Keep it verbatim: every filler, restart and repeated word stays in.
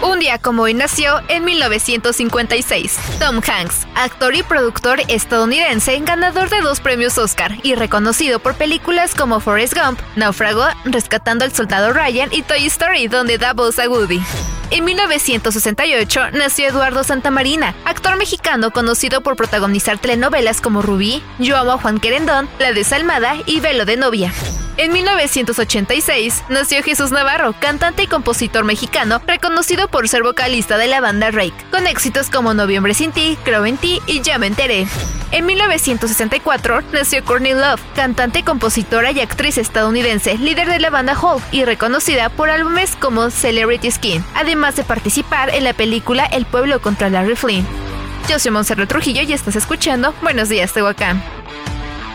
Un día como hoy nació en mil novecientos cincuenta y seis Tom Hanks, actor y productor estadounidense, ganador de dos premios Oscar y reconocido por películas como Forrest Gump, Náufrago, Rescatando al Soldado Ryan y Toy Story, donde da voz a Woody. En mil novecientos sesenta y ocho nació Eduardo Santamarina, actor mexicano conocido por protagonizar telenovelas como Rubí, Yo amo a Juan Querendón, La Desalmada y Velo de novia. En mil novecientos ochenta y seis nació Jesús Navarro, cantante y compositor mexicano, reconocido por ser vocalista de la banda Rake, con éxitos como Noviembre sin ti, Creo en ti y Ya me enteré. En mil novecientos sesenta y cuatro nació Courtney Love, cantante, compositora y actriz estadounidense, líder de la banda Hole y reconocida por álbumes como Celebrity Skin, además de participar en la película El pueblo contra Larry Flynn. Yo soy Montserrat Trujillo y estás escuchando Buenos Días, Tehuacán.